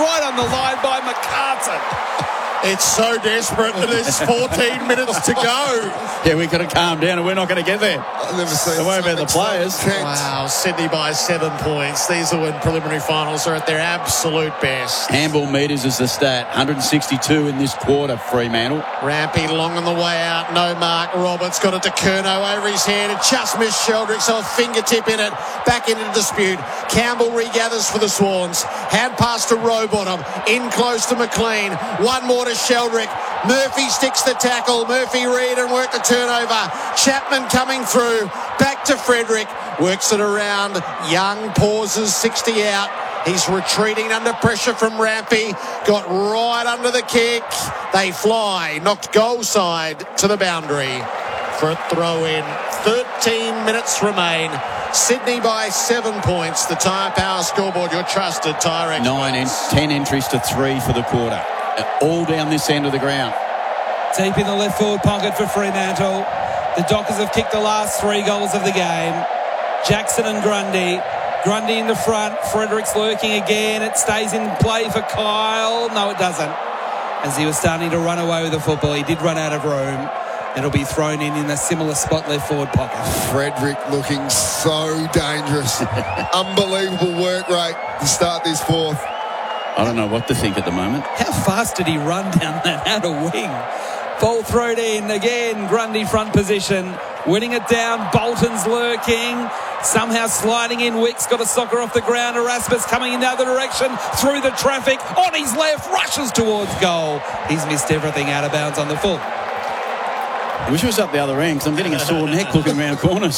right on the line by McCartan. It's so desperate that there's 14 minutes to go. Yeah, we got to calm down and we're not going to get there. I've never seen Don't worry about the players. Wow, Sydney by 7 points. These are when preliminary finals are at their absolute best. Handball metres is the stat. 162 in this quarter, Fremantle. Rampy long on the way out. No mark. Roberts got it to Curnow over his head. It just missed Sheldrick, so a fingertip in it. Back into dispute. Campbell regathers for the Swans. Hand pass to Rowbottom. In close to McLean. One more to Sheldrick. Murphy sticks the tackle. Murphy read and work the turnover. Chapman coming through. Back to Frederick. Works it around. Young pauses. 60 out. He's retreating under pressure from Rampy. Got right under the kick. They fly. Knocked goal side to the boundary for a throw in. 13 minutes remain. Sydney by 7 points. The Tyre Power scoreboard. Your trusted Tyre experts. 10 entries to 3 for the quarter. All down this end of the ground. Deep in the left forward pocket for Fremantle. The Dockers have kicked the last 3 goals of the game. Jackson and Grundy. Grundy in the front. Fredericks lurking again. It stays in play for Kyle. No, it doesn't. As he was starting to run away with the football, he did run out of room. It'll be thrown in a similar spot left forward pocket. Frederick looking so dangerous. Unbelievable work rate to start this fourth. I don't know what to think at the moment. How fast did he run down that outer wing? Ball thrown in again. Grundy front position. Winning it down. Bolton's lurking. Somehow sliding in. Wicks got a soccer off the ground. Erasmus coming in the other direction. Through the traffic. On his left. Rushes towards goal. He's missed everything out of bounds on the full. I wish it was up the other end because I'm getting a sore neck looking around corners.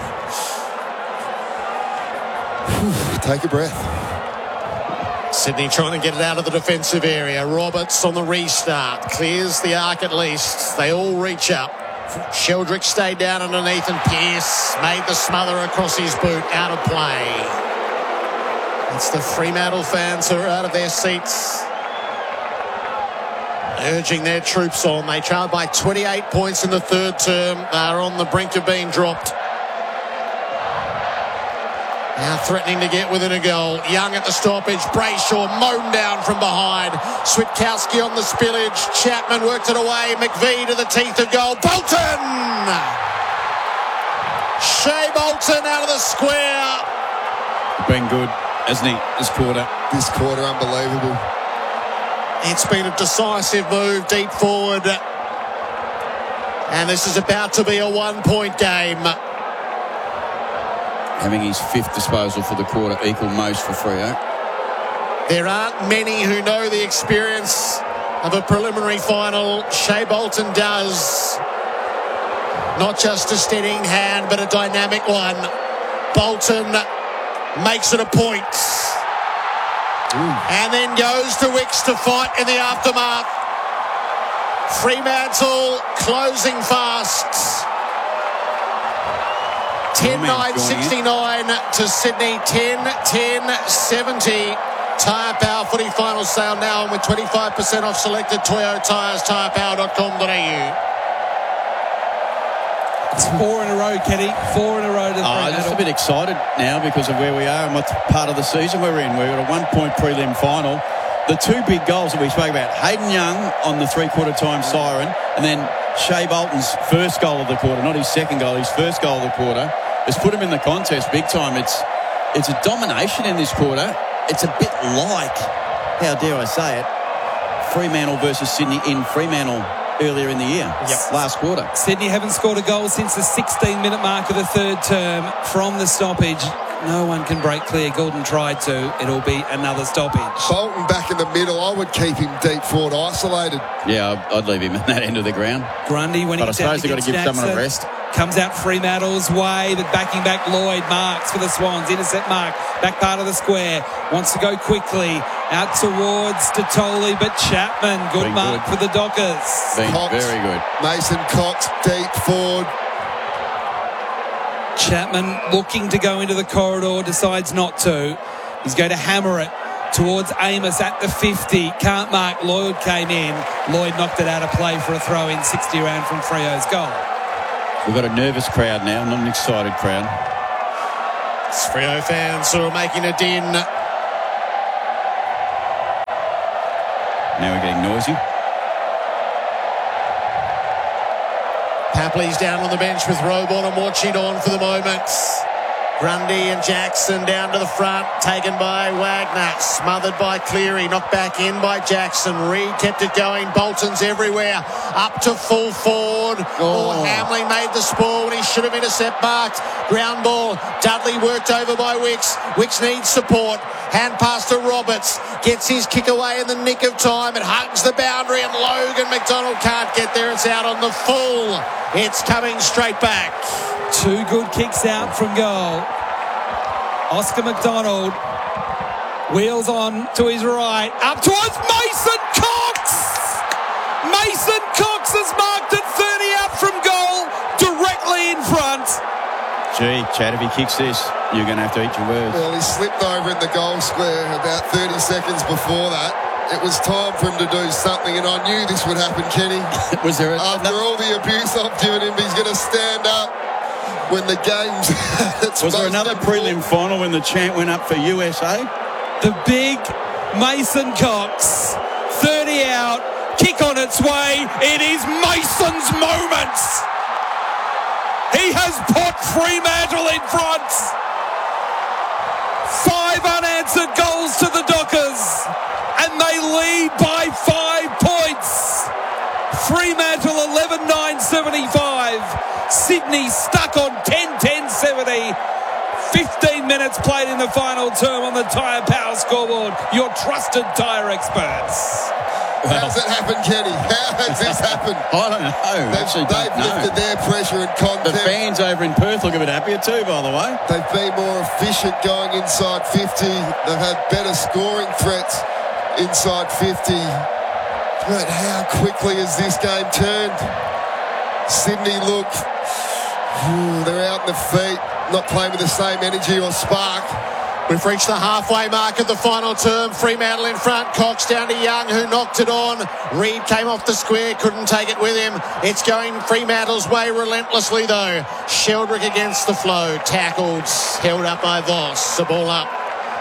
Take a breath. Sydney trying to get it out of the defensive area. Roberts on the restart. Clears the arc at least. They all reach up. Sheldrick stayed down underneath and Pearce made the smother across his boot. Out of play. It's the Fremantle fans who are out of their seats, urging their troops on. They trailed by 28 points in the third term. They're on the brink of being dropped. Now threatening to get within a goal. Young at the stoppage. Brayshaw mown down from behind. Switkowski on the spillage. Chapman worked it away. McVie to the teeth of goal. Bolton! Shea Bolton out of the square. Been good, hasn't he, this quarter? This quarter, unbelievable. It's been a decisive move deep forward. And this is about to be a 1-point game. Having his 5th disposal for the quarter, equal most for Freo. There aren't many who know the experience of a preliminary final. Shea Bolton does. Not just a steadying hand, but a dynamic one. Bolton makes it a point. And then goes to Wicks to fight in the aftermath. Fremantle closing fast. 10-9-69 to Sydney. 10-10-70. Tyre Power footy final sale now and with 25% off selected Toyota tyres. tyrepower.com.au. It's 4 in a row, Kenny. 4 in a row. I'm just a bit excited now because of where we are and what part of the season we're in. We're at a 1-point prelim final. The 2 big goals that we spoke about, Hayden Young on the 3/4 time siren, and then Shea Bolton's first goal of the quarter, not his second goal, his first goal of the quarter, has put him in the contest big time. It's a domination in this quarter. It's a bit like, how dare I say it, Fremantle versus Sydney in Fremantle earlier in the year. Yep. Last quarter. Sydney haven't scored a goal since the 16-minute mark of the third term from the stoppage. No one can break clear. Gordon tried to. It'll be another stoppage. Bolton back in the middle. I would keep him deep forward, isolated. Yeah, I'd leave him at that end of the ground. Grundy when but I suppose they've got to give someone a rest. Comes out Fremantle's way, but backing back Lloyd. Marks for the Swans. Intercept mark. Back part of the square. Wants to go quickly. Out towards Totoli, but Chapman. Good mark for the Dockers. Cox, very good. Mason Cox deep forward. Chapman looking to go into the corridor, decides not to. He's going to hammer it towards Amos at the 50. Can't mark. Lloyd came in. Lloyd knocked it out of play for a throw-in 60 round from Freo's goal. We've got a nervous crowd now, not an excited crowd. It's Freo fans who are making a din. Now we're getting noisy. Papley's down on the bench with Rowbottom watching on for the moment. Grundy and Jackson down to the front, taken by Wagner, smothered by Cleary, knocked back in by Jackson. Reid kept it going, Bolton's everywhere, up to full forward. Hamley made the spoil when he should have intercepted marked. Ground ball, Dudley worked over by Wicks. Wicks needs support. Hand pass to Roberts, gets his kick away in the nick of time. It hugs the boundary and Logan McDonald can't get there. It's out on the full. It's coming straight back. Two good kicks out from goal. Oscar McDonald wheels on to his right. Up towards Mason Cox! Mason Cox has marked it 30 out from goal, directly in front. Gee, Chad, if he kicks this, you're going to have to eat your words. Well, he slipped over in the goal square about 30 seconds before that. It was time for him to do something, and I knew this would happen, Kenny. Was there After all the abuse I've given him, he's going to stand up when the game's... Was there another prelim final when the chant went up for USA? The big Mason Cox, 30 out, kick on its way. It is Mason's moment. He has put Fremantle in front. 5 unanswered goals to the Dockers, and they lead by 5 points. Fremantle 11-9-75. Sydney stuck on 10-10-70. 15 minutes played in the final term on the Tyre Power scoreboard. Your trusted tyre experts. How's it happened, Kenny? How has this happened? I don't know. They've lifted their pressure and content. The fans over in Perth look a bit happier too, by the way. They've been more efficient going inside 50. They've had better scoring threats inside 50. But how quickly has this game turned? Sydney look, they're out in the feet, not playing with the same energy or spark. We've reached the halfway mark of the final term. Fremantle in front. Cox down to Young, who knocked it on. Reid came off the square, couldn't take it with him. It's going Fremantle's way relentlessly, though. Sheldrick against the flow. Tackled, held up by Voss. The ball up.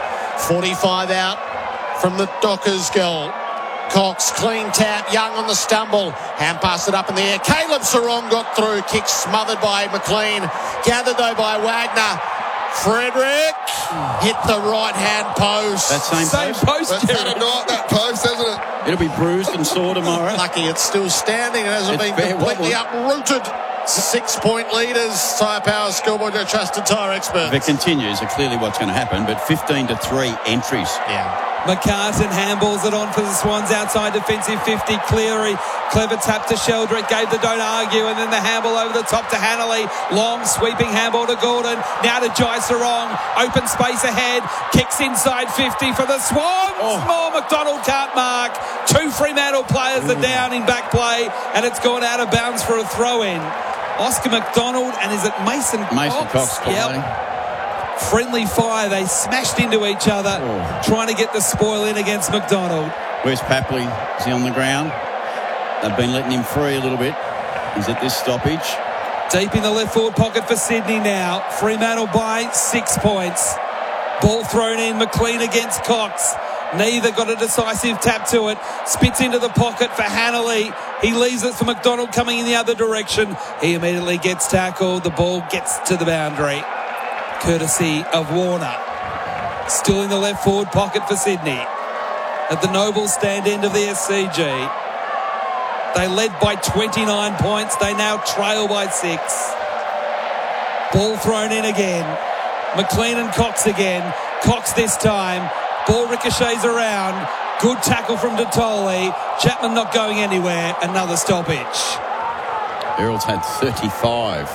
45 out from the Dockers goal. Cox, clean tap, Young on the stumble. Hand passed it up in the air. Caleb Sarong got through. Kick smothered by McLean. Gathered, though, by Wagner. Frederick hit the right-hand post. That same post. That's had a night, that post, hasn't it? It'll be bruised and sore tomorrow. Lucky it's still standing. It hasn't been completely uprooted. 6-point leaders. Tyre Power scoreboard, your trusted tyre experts. If it continues, it's clearly what's going to happen, but 15-3 entries. Yeah. McCartan handballs it on for the Swans outside defensive 50. Cleary, clever tap to Sheldrick, gave the don't argue, and then the handball over the top to Hanley. Long sweeping handball to Gordon. Now to Jai Sarong. Open space ahead. Kicks inside 50 for the Swans. More McDonald can't mark. 2 Fremantle players are down in back play, and it's gone out of bounds for a throw-in. Oscar McDonald, and is it Mason Cox? Mason Cox. Yep. Friendly fire. They smashed into each other, trying to get the spoil in against McDonald. Where's Papley? Is he on the ground? They've been letting him free a little bit. He's at this stoppage. Deep in the left forward pocket for Sydney now. Fremantle by 6 points. Ball thrown in. McLean against Cox. Neither got a decisive tap to it. Spits into the pocket for Hanley. He leaves it for McDonald coming in the other direction. He immediately gets tackled. The ball gets to the boundary, courtesy of Warner. Still in the left forward pocket for Sydney. At the Noble stand end of the SCG. They led by 29 points. They now trail by 6. Ball thrown in again. McLean and Cox again. Cox this time. Ball ricochets around. Good tackle from Detoli. Chapman not going anywhere. Another stoppage. Herald's had 35.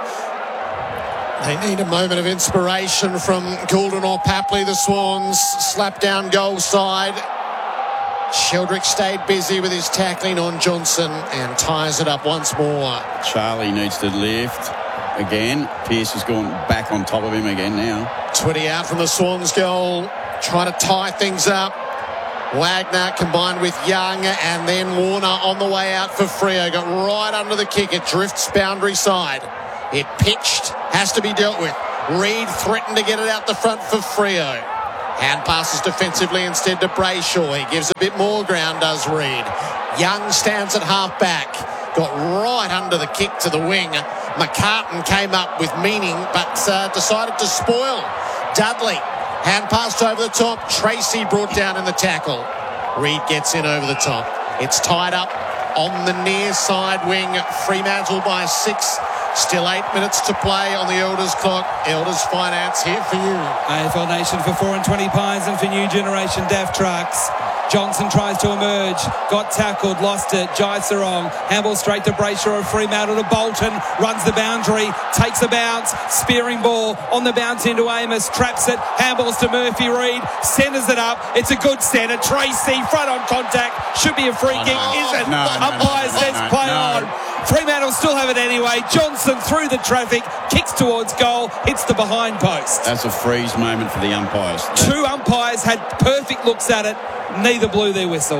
They need a moment of inspiration from Goulden or Papley. The Swans slap down goal side. Sheldrick stayed busy with his tackling on Johnson and ties it up once more. Charlie needs to lift again. Pearce has gone back on top of him again now. 20 out from the Swans goal. Trying to tie things up. Wagner combined with Young, and then Warner on the way out for Freo. Got right under the kick. It drifts boundary side. It pitched. Has to be dealt with. Reid threatened to get it out the front for Freo. Hand passes defensively instead to Brayshaw. He gives a bit more ground, does Reid. Young stands at half back. Got right under the kick to the wing. McCartan came up with meaning, but decided to spoil. Dudley, hand passed over the top. Tracy brought down in the tackle. Reid gets in over the top. It's tied up on the near side wing. Fremantle by 6. Still 8 minutes to play on the Elders clock. Elders Finance here for you. AFL Nation for 4 and 20 pies and for new generation DAF trucks. Johnson tries to emerge, got tackled, lost it. Jai Sarong, handball straight to Brayshaw of Fremantle to Bolton, runs the boundary, takes a bounce, spearing ball on the bounce into Amos, traps it, handballs to Murphy Reid, centres it up. It's a good centre. Tracy, front on contact, should be a free kick, isn't? Umpire says play on. Fremantle still have it anyway. Johnson through the traffic, kicks towards goal, hits the behind post. That's a freeze moment for the umpires. 2 umpires had perfect looks at it. Neither blew their whistle.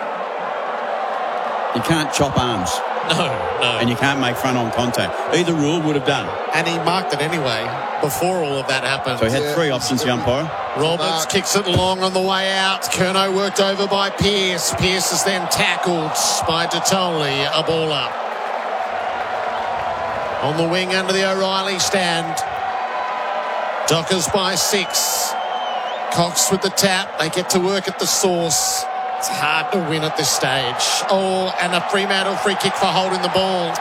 You can't chop arms. No. And you can't make front-on contact. Either rule would have done. And he marked it anyway before all of that happened. So he had 3 options, the umpire. Roberts kicks it long on the way out. Curnow worked over by Pearce. Pearce is then tackled by Detoli. A ball up. On the wing under the O'Reilly stand. Dockers by 6. Cox with the tap. They get to work at the source. It's hard to win at this stage. Oh, and a Fremantle free kick for holding the ball.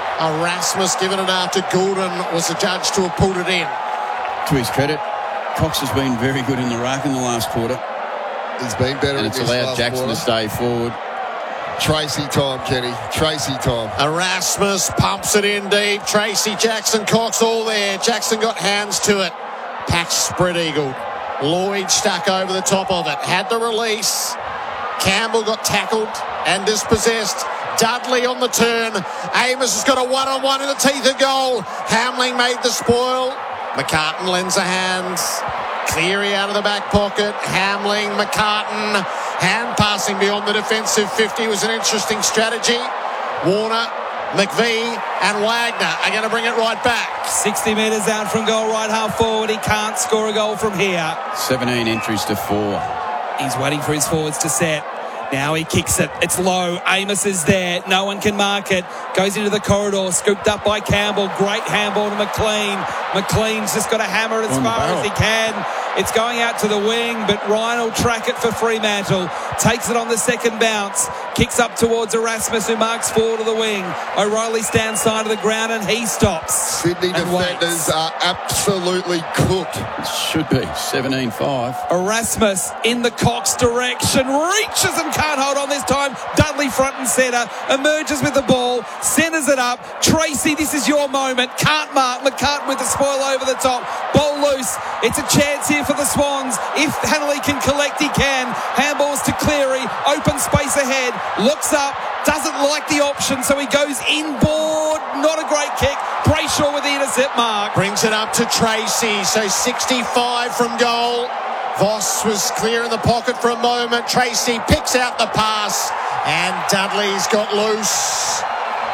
Erasmus given it after Goulden was the judge to have pulled it in. To his credit, Cox has been very good in the ruck in the last quarter. He's been better and in it's this allowed last Jackson quarter. to stay forward. Tracy time, Kenny. Tracy time. Erasmus pumps it in deep. Tracy, Jackson, Cox all there. Jackson got hands to it. Patch spread eagled. Lloyd stuck over the top of it. Had the release. Campbell got tackled and dispossessed. Dudley on the turn. Amos has got a one-on-one in the teeth of goal. Hamling made the spoil. McCartan lends a hand. Cleary out of the back pocket. Hamling, McCartan. Hand passing beyond the defensive 50 was an interesting strategy. Warner, McVee and Wagner are going to bring it right back. 60 metres out from goal, right half forward. He can't score a goal from here. 17 entries to 4. He's waiting for his forwards to set. Now he kicks it. It's low. Amos is there. No one can mark it. Goes into the corridor. Scooped up by Campbell. Great handball to McLean. McLean's just got to hammer it as far as he can. It's going out to the wing, but Ryan will track it for Fremantle. Takes it on the second bounce. Kicks up towards Erasmus, who marks forward to the wing. O'Reilly stands side of the ground and he stops. Sydney defenders are absolutely cooked. It should be 17-5. Erasmus in the Cox direction. Reaches and can't hold on this time. Dudley front and centre. Emerges with the ball. Centres it up. Tracy, this is your moment. Can't mark. McCartan with the spoil over the top. Ball loose. It's a chance here for the Swans. If Hanley can collect, he can. Handballs to Cleary. Open space ahead. Looks up. Doesn't like the option, so he goes inboard. Not a great kick. Brayshaw with the intercept mark. Brings it up to Tracy. So 65 from goal. Voss was clear in the pocket for a moment. Tracy picks out the pass. And Dudley's got loose.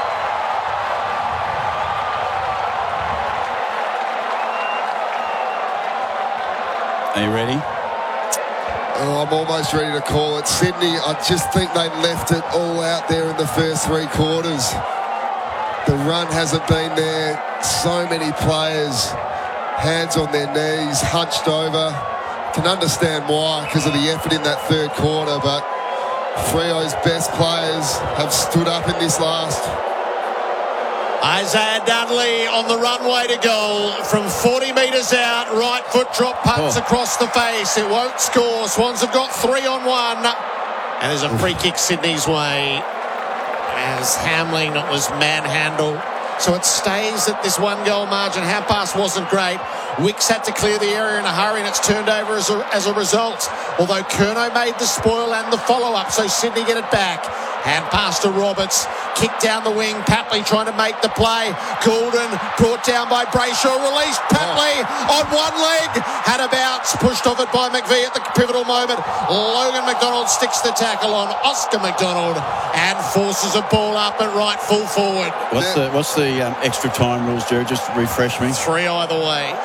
Are you ready? Oh, I'm almost ready to call it. Sydney, I just think they left it all out there in the first 3 quarters. The run hasn't been there. So many players, hands on their knees, hunched over. Can understand why, because of the effort in that third quarter, but Freo's best players have stood up in this last. Isaiah Dudley on the runway to goal from 40 metres out. Right foot drop punts across the face. It won't score. Swans have got 3 on 1. And there's a free kick Sydney's way as Hamling was manhandled. So it stays at this 1 goal margin. Hand pass wasn't great. Wicks had to clear the area in a hurry and it's turned over as a result. Although Curnow made the spoil and the follow-up, so Sydney get it back. Hand pass to Roberts. Kick down the wing. Papley trying to make the play. Goulden brought down by Brayshaw. Released Papley on one leg. Had a bounce. Pushed off it by McVee at the pivotal moment. Logan McDonald sticks the tackle on Oscar McDonald and forces a ball up at right full forward. What's the extra time rules, Jerry? Just refresh me. 3 either way.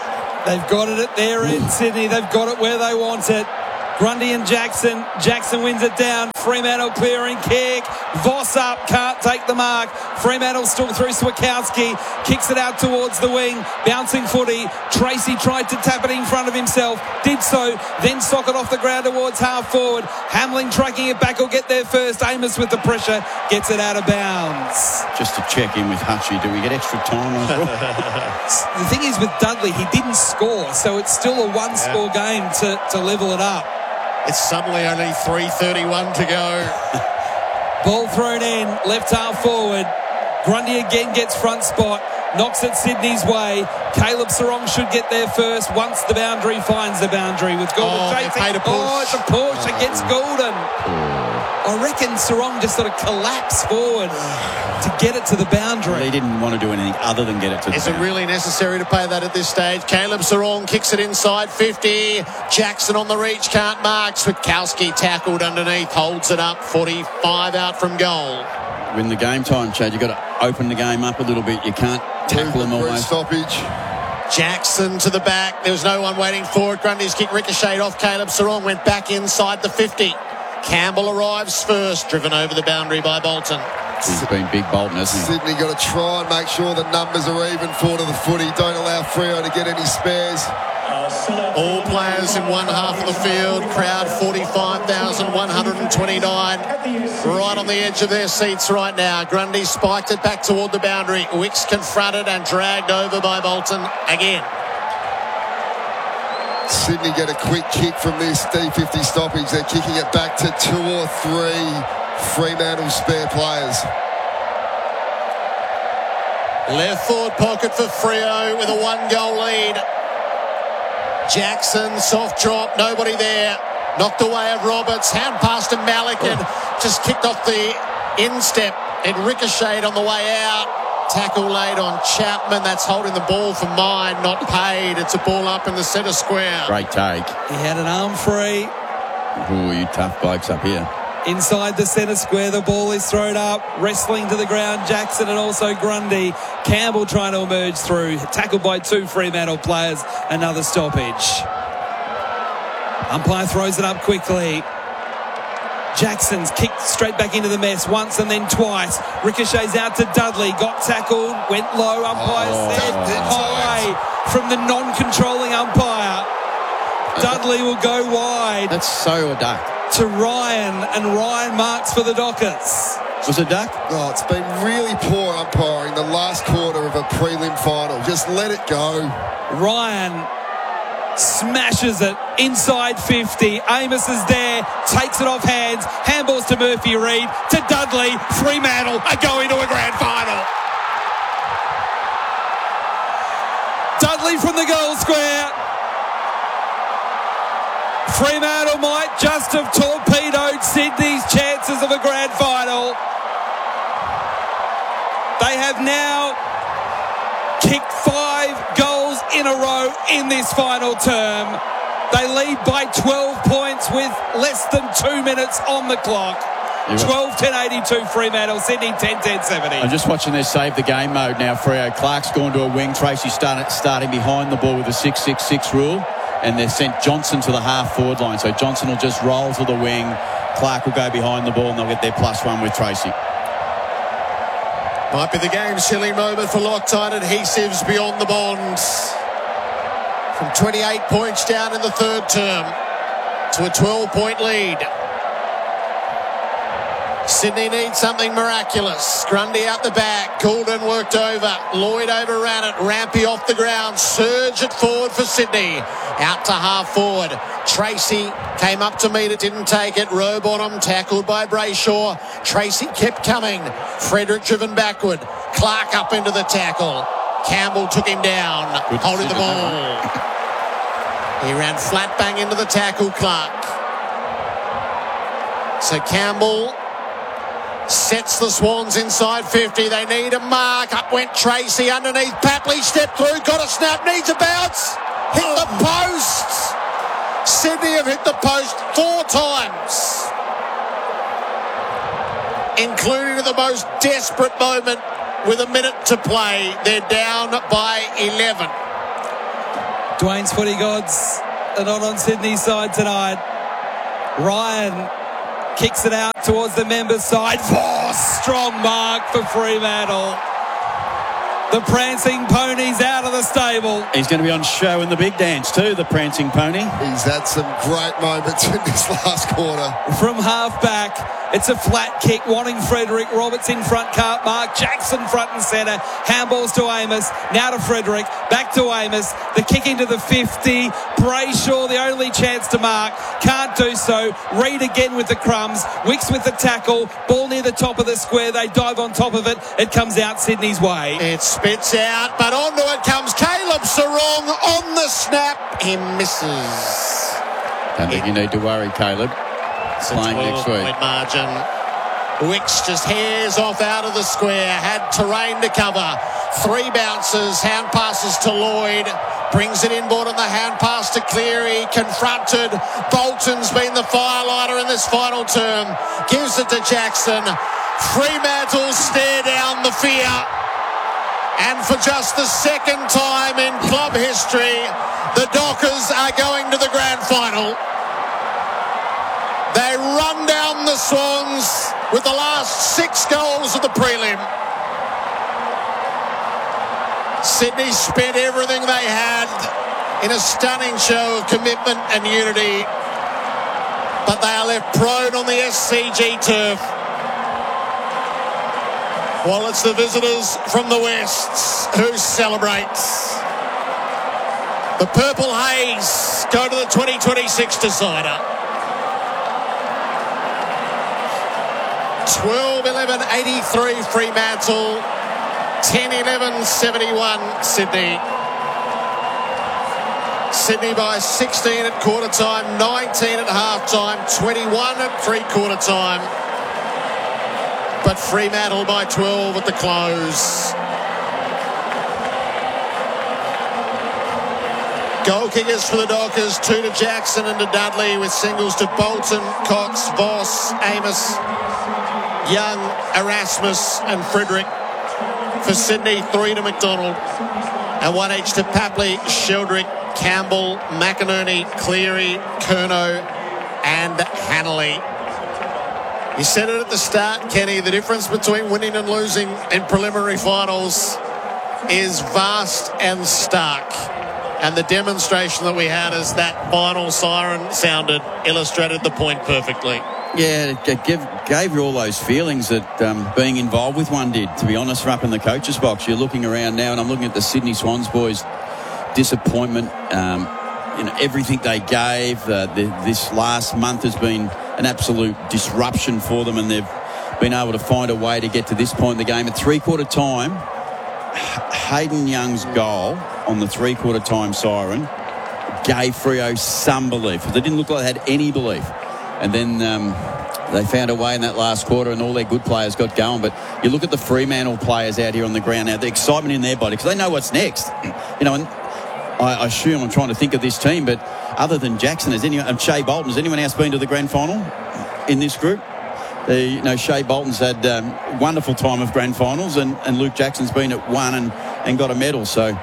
They've got it at their end, Sydney. They've got it where they want it. Grundy and Jackson. Jackson wins it down. Fremantle clearing kick. Voss up. Can't take the mark. Fremantle still through Swiatkowski. Kicks it out towards the wing. Bouncing footy. Tracy tried to tap it in front of himself. Did so. Then sock it off the ground towards half forward. Hamling tracking it back. Will get there first. Amos with the pressure. Gets it out of bounds. Just to check in with Hutchie, do we get extra time? The thing is with Dudley, he didn't score. So it's still a one-score game to level it up. It's suddenly only 3:31 to go. Ball thrown in, left half forward. Grundy again gets front spot. Knocks it Sydney's way. Caleb Sarong should get there first once the boundary finds the boundary with Goulden chasing. It's a push against Goulden. I reckon Sarong just sort of collapsed forward to get it to the boundary. Well, he didn't want to do anything other than get it to the boundary. Is it really necessary to pay that at this stage? Caleb Sarong kicks it inside 50. Jackson on the reach, can't mark. Swiatkowski tackled underneath, holds it up. 45 out from goal. When the game time, Chad, you've got to open the game up a little bit. You can't tackle them almost. Stoppage. Jackson to the back. There was no one waiting for it. Grundy's kick ricocheted off Caleb Sarong, went back inside the 50. Campbell arrives first, driven over the boundary by Bolton. He's been big Bolton, hasn't he? Sydney got to try and make sure the numbers are even for to the footy. Don't allow Freo to get any spares. All players in one half of the field. Crowd 45,129. Right on the edge of their seats right now. Grundy spiked it back toward the boundary. Wicks confronted and dragged over by Bolton again. Sydney get a quick kick from this D50 stoppage. They're kicking it back to 2 or 3 Fremantle spare players. Left forward pocket for Freo with a 1-goal lead. Jackson, soft drop, nobody there. Knocked away of Roberts, hand pass to Malik and just kicked off the instep. It ricocheted on the way out. Tackle laid on Chapman. That's holding the ball for mine, not paid. It's a ball up in the centre square. Great take. He had an arm free. Ooh, you tough blokes up here. Inside the centre square, the ball is thrown up. Wrestling to the ground, Jackson and also Grundy. Campbell trying to emerge through. Tackled by 2 Fremantle players. Another stoppage. Umpire throws it up quickly. Jackson's kicked straight back into the mess once and then twice. Ricochets out to Dudley. Got tackled. Went low. Umpire said high from the non-controlling umpire. Dudley will go wide. That's so a duck. To Ryan, and Ryan marks for the Dockers. Was it duck? Oh, it's been really poor umpiring the last quarter of a prelim final. Just let it go. Ryan smashes it inside 50. Amos is there, takes it off hands. Handballs to Murphy Reid, to Dudley. Fremantle are going to a grand final. Dudley from the goal square. Fremantle might just have torpedoed Sydney's chances of a grand final. They have now kicked 5 goals in a row in this final term. They lead by 12 points with less than 2 minutes on the clock. 12-10-82 Fremantle, Sydney 10-10-70. I'm just watching their save the game mode now. Freo Clark's gone to a wing. Tracy starting behind the ball with a 6-6-6 rule. And they've sent Johnson to the half-forward line. So Johnson will just roll to the wing. Clark will go behind the ball and they'll get their +1 with Tracy. Might be the game's chilling moment for Loctite Adhesives beyond the bonds. From 28 points down in the third term to a 12-point lead. Sydney needs something miraculous. Grundy out the back. Goulden worked over. Lloyd overran it. Rampy off the ground. Surge it forward for Sydney. Out to half forward. Tracy came up to meet it. Didn't take it. Rowbottom tackled by Brayshaw. Tracy kept coming. Frederick driven backward. Clark up into the tackle. Campbell took him down. Holding the ball. He ran flat bang into the tackle, Clark. So Campbell sets the Swans inside 50. They need a mark. Up went Tracy underneath. Papley stepped through. Got a snap. Needs a bounce. Hit the post. Sydney have hit the post 4 times. Including at the most desperate moment with a minute to play. They're down by 11. Dwayne's footy gods are not on Sydney's side tonight. Ryan kicks it out towards the members' side. Voss, strong mark for Fremantle. The Prancing Pony's out of the stable. He's going to be on show in the big dance too, the Prancing Pony. He's had some great moments in this last quarter. From half back, it's a flat kick, wanting Frederick. Roberts in front, can't mark. Jackson front and centre. Handballs to Amos. Now to Frederick. Back to Amos. The kick into the 50. Brayshaw, the only chance to mark. Can't do so. Reid again with the crumbs. Wicks with the tackle. Ball near the top of the square. They dive on top of it. It comes out Sydney's way. It spits out, but onto it comes Caleb Sarong on the snap. He misses. Don't think you need to worry, Caleb. Playing next week. 12-point margin. Wicks just hairs off out of the square. Had terrain to cover. 3 bounces. Hand passes to Lloyd. Brings it inboard on the hand pass to Cleary. Confronted. Bolton's been the firelighter in this final term. Gives it to Jackson. Fremantle stare down the fear. And for just the second time in club history, the Dockers are going to the grand final. They run down the Swans with the last 6 goals of the prelim. Sydney spent everything they had in a stunning show of commitment and unity, but they are left prone on the SCG turf. Well, it's the visitors from the West who celebrate. The Purple Haze go to the 2026 decider. 12-11-83 Fremantle, 10-11-71 Sydney. Sydney by 16 at quarter time, 19 at half time, 21 at three-quarter time. But Fremantle by 12 at the close. Goal kickers for the Dockers, 2 to Jackson and to Dudley, with singles to Bolton, Cox, Voss, Amos, Young, Erasmus and Frederick. For Sydney, 3 to McDonald and 1 each to Papley, Sheldrick, Campbell, McInerney, Cleary, Curnow and Hanley. You said it at the start, Kenny, the difference between winning and losing in preliminary finals is vast and stark. And the demonstration that we had as that final siren sounded illustrated the point perfectly. Yeah, it gave you all those feelings that being involved with one did, to be honest, up in the coach's box. You're looking around now, and I'm looking at the Sydney Swans boys' disappointment. Everything they gave. This last month has been an absolute disruption for them, and they've been able to find a way to get to this point in the game. At three-quarter time, Hayden Young's goal on the three-quarter time siren gave Freo some belief. They didn't look like they had any belief. And then they found a way in that last quarter, and all their good players got going. But you look at the Fremantle players out here on the ground now, the excitement in their body, because they know what's next. And I assume, I'm trying to think of this team, but other than Jackson, and Shea Bolton, has anyone else been to the grand final in this group? Shea Bolton's had a wonderful time of grand finals, and Luke Jackson's been at one and got a medal. So,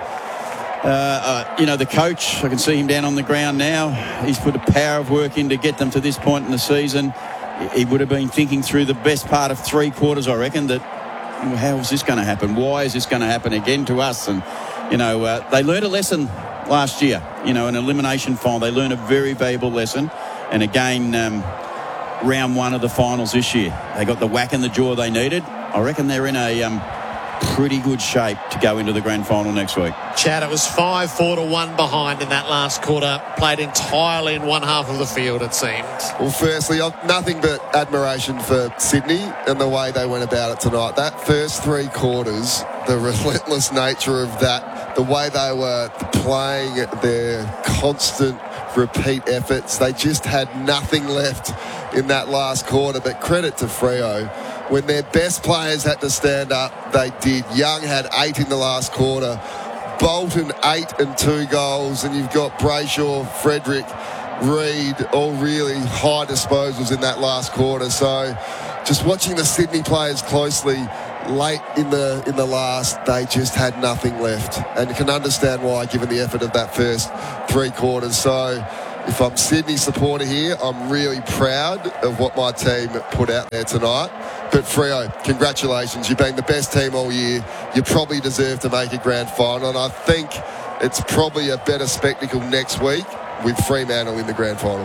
the coach, I can see him down on the ground now. He's put a power of work in to get them to this point in the season. He would have been thinking through the best part of 3 quarters, I reckon, that how is this going to happen? Why is this going to happen again to us? And, they learned a lesson last year, an elimination final. They learned a very valuable lesson. And again, round 1 of the finals this year, they got the whack in the jaw they needed. I reckon they're in a pretty good shape to go into the grand final next week. Chad, it was 5-4-1 behind in that last quarter. Played entirely in one half of the field, it seemed. Well, firstly, nothing but admiration for Sydney and the way they went about it tonight. That first 3 quarters, the relentless nature of that, the way they were playing, their constant repeat efforts, they just had nothing left in that last quarter. But credit to Freo. When their best players had to stand up, they did. Young had 8 in the last quarter. Bolton 8 and 2 goals. And you've got Brayshaw, Frederick, Reid, all really high disposals in that last quarter. So just watching the Sydney players closely, late in the last, they just had nothing left, and you can understand why, given the effort of that first 3 quarters. So if I'm Sydney supporter here, I'm really proud of what my team put out there tonight. But Freo, congratulations. You've been the best team all year. You probably deserve to make a grand final, and I think it's probably a better spectacle next week with Fremantle in the grand final.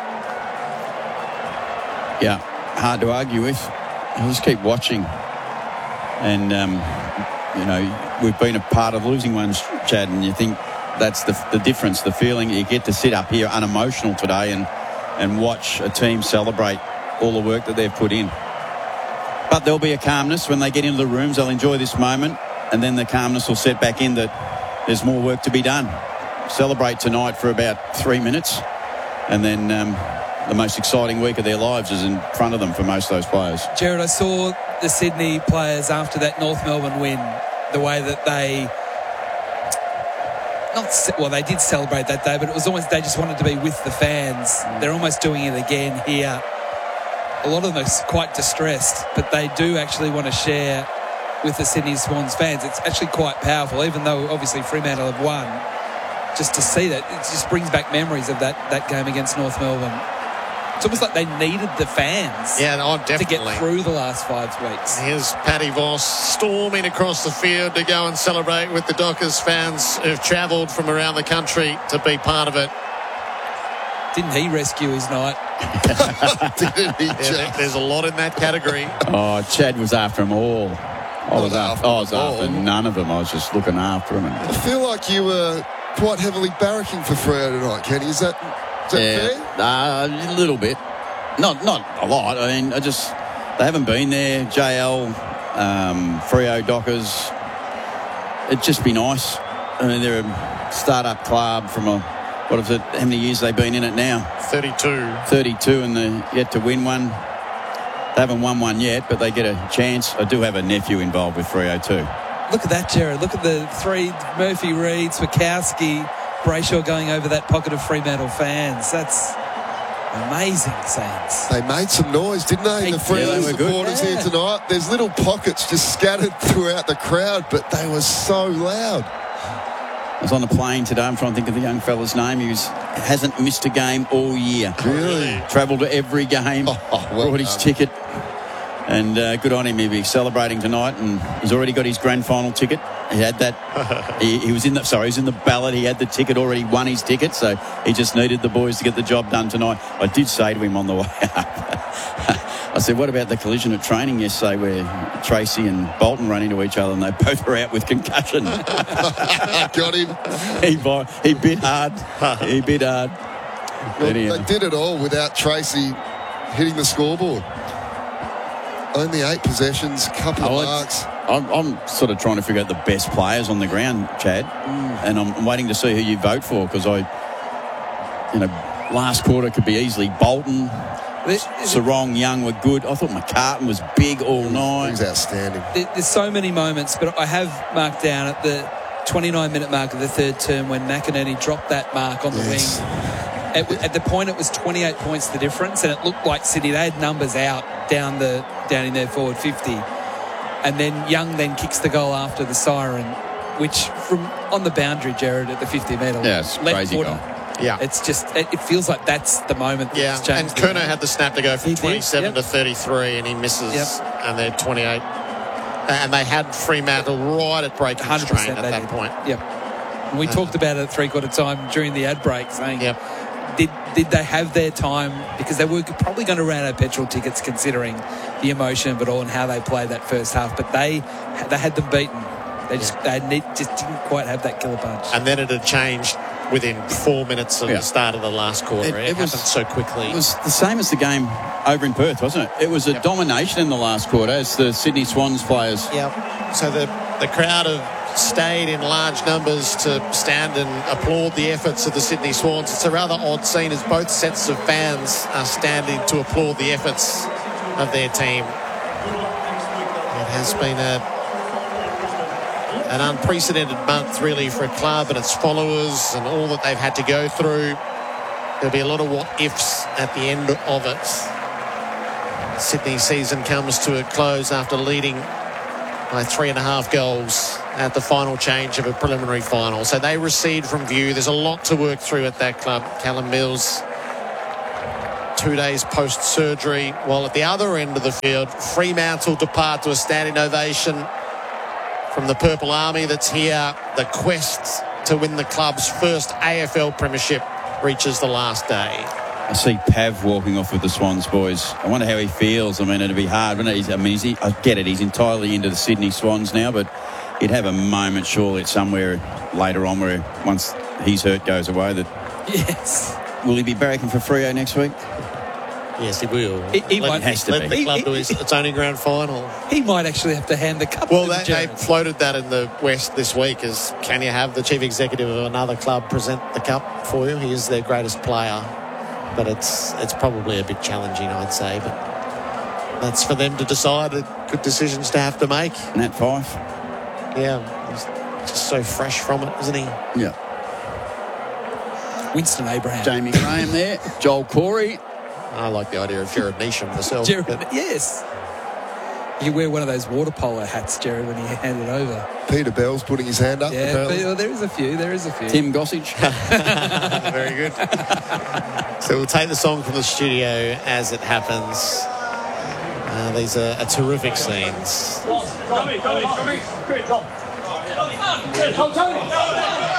Yeah, hard to argue with. I'll just keep watching. And, we've been a part of losing ones, Chad, and you think that's the difference, the feeling. You get to sit up here unemotional today and watch a team celebrate all the work that they've put in. But there'll be a calmness when they get into the rooms. They'll enjoy this moment, and then the calmness will set back in that there's more work to be done. Celebrate tonight for about 3 minutes, and then the most exciting week of their lives is in front of them for most of those players. Jared, I saw the Sydney players after that North Melbourne win, the way that they they did celebrate that day, but it was almost they just wanted to be with the fans. They're almost doing it again here. A lot of them are quite distressed, but they do actually want to share with the Sydney Swans fans. It's actually quite powerful, even though obviously Fremantle have won. Just to see that, it just brings back memories of that game against North Melbourne. It's almost like they needed the fans definitely. to get through the last 5 weeks. Here's Paddy Voss storming across the field to go and celebrate with the Dockers fans who've travelled from around the country to be part of it. Didn't he rescue his night? Didn't he There's a lot in that category. Oh, Chad was after them all. I was after none of them. I was just looking after them. I feel like you were quite heavily barracking for Freo tonight, Kenny. Is that fair? A little bit. Not a lot. I mean, they haven't been there. JL, Freo, Dockers. It'd just be nice. I mean, they're a start-up club from how many years have they been in it now? 32, and they're yet to win one. They haven't won one yet, but they get a chance. I do have a nephew involved with Freo too. Look at that, Jared. Look at the 3, Murphy, Reid, Swakowski, Brayshaw going over that pocket of Fremantle fans. That's amazing scenes. They made some noise, didn't they? The Freo supporters here tonight. There's little pockets just scattered throughout the crowd, but they were so loud. I was on the plane today. I'm trying to think of the young fella's name. He hasn't missed a game all year. Really? Travelled to every game. Brought his ticket. And good on him. He'll be celebrating tonight, and he's already got his grand final ticket. He had that. he was in the ballot. He had the ticket already, won his ticket, so he just needed the boys to get the job done tonight. I did say to him on the way up, I said, what about the collision at training yesterday where Tracy and Bolton ran into each other and they both were out with concussion? Got him. He bit hard. He bit hard. Well, they did it all without Tracy hitting the scoreboard. Only 8 possessions, couple of marks. I'm sort of trying to figure out the best players on the ground, Chad, and I'm waiting to see who you vote for, because last quarter could be easily Bolton. Sarong, Young were good. I thought McCartan was big all night. He was outstanding. There's so many moments, but I have marked down at the 29-minute mark of the third term when McInerney dropped that mark on the wing. At the point, it was 28 points the difference, and it looked like Sydney, they had numbers out down in their forward 50. And then Young then kicks the goal after the siren, which from on the boundary, Jared, at the 50-metre. Yeah, it's crazy goal. Yeah. It's just, it feels like that's the moment that's changed. And Curnow had the snap to go from 27 to 33, and he misses, and they're 28. And they had Fremantle right at breaking strain at that point. Yep. And we talked about it at three-quarter time during the ad break, saying, did they have their time? Because they were probably going to run out of petrol tickets considering the emotion of it all and how they played that first half. But they had them beaten. They just didn't quite have that killer punch. And then it had changed within 4 minutes of the start of the last quarter. It happened so quickly. It was the same as the game over in Perth, wasn't it? It was a domination in the last quarter as the Sydney Swans players. Yeah. So the crowd have stayed in large numbers to stand and applaud the efforts of the Sydney Swans. It's a rather odd scene as both sets of fans are standing to applaud the efforts of their team. It has been an unprecedented month really for a club and its followers and all that they've had to go through. There'll be a lot of what ifs at the end of it. Sydney season comes to a close after leading by 3.5 goals at the final change of a preliminary final. So they recede from view. There's a lot to work through at that club. Callum Mills, 2 days post-surgery, while at the other end of the field, Fremantle depart to a standing ovation from the Purple Army that's here. The quest to win the club's first AFL premiership reaches the last day. I see Pav walking off with the Swans, boys. I wonder how he feels. I mean, it'd be hard, wouldn't it? I get it. He's entirely into the Sydney Swans now, but he'd have a moment, surely, somewhere later on where once his hurt goes away. Yes. Will he be barracking for Freo next week? Yes, he will. He might has to let be. the club to its only grand final. He might actually have to hand the cup Well, to the they Germans. floated that in the West this week as, can you have the chief executive of another club present the cup for you? He is their greatest player. But it's probably a bit challenging, I'd say. But that's for them to decide. Good decisions to have to make. Nat Fife? Yeah, he's just so fresh from it, isn't he? Yeah. Winston Abraham. Jamie Graham there. Joel Corey. I like the idea of Jared Neesham myself. Jared, but yes. You could wear one of those water polo hats, Jared, when you hand it over. Peter Bell's putting his hand up. Yeah, apparently. but, there is a few. Tim Gossage. very good. So we'll take the song from the studio as it happens. These are terrific scenes. Come here.